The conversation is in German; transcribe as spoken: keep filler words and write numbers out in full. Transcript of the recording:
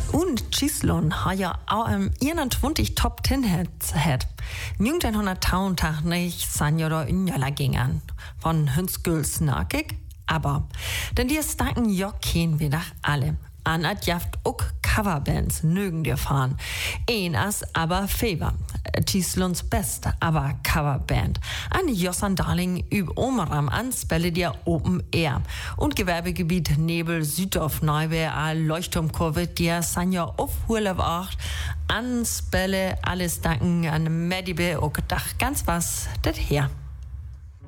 Und Gislon hat ja auch um einundzwanzig Top Ten Hits hat. neunzehnhunderteinundachtzig sind ja da in Jöller gingen. Von Hünsküls nackig, aber. Denn die stacken ja kennen wir doch alle. An at jaft auch Coverbands nögen dir fahren. Ein as aber Fever. Gislons beste aber Coverband. An Jossan Darling üb Omeram anspelle dir Open Air. Und Gewerbegebiet Nebel, Südorf, Neuwehr, a Leuchtturmkurve, dir Sanja auf Hurlev acht. Anspelle alles danken an Medibe, auch Dach ganz was, das her.